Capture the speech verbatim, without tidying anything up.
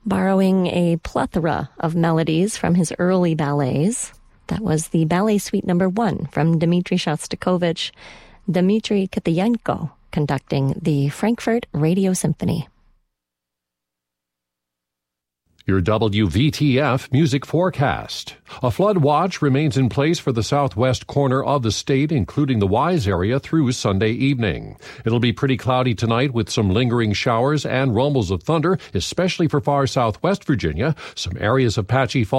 borrowing a plethora of melodies from his early ballets. That was the Ballet Suite Number One from Dmitri Shostakovich, Dmitri Kitayenko conducting the Frankfurt Radio Symphony. Your W V T F music forecast. A flood watch remains in place for the southwest corner of the state, including the Wise area, through Sunday evening. It'll be pretty cloudy tonight with some lingering showers and rumbles of thunder, especially for far southwest Virginia. Some areas of patchy fall